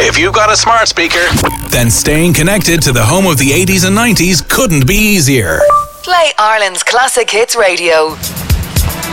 If you've got a smart speaker, then staying connected to the home of the 80s and 90s couldn't be easier. Play Ireland's Classic Hits Radio.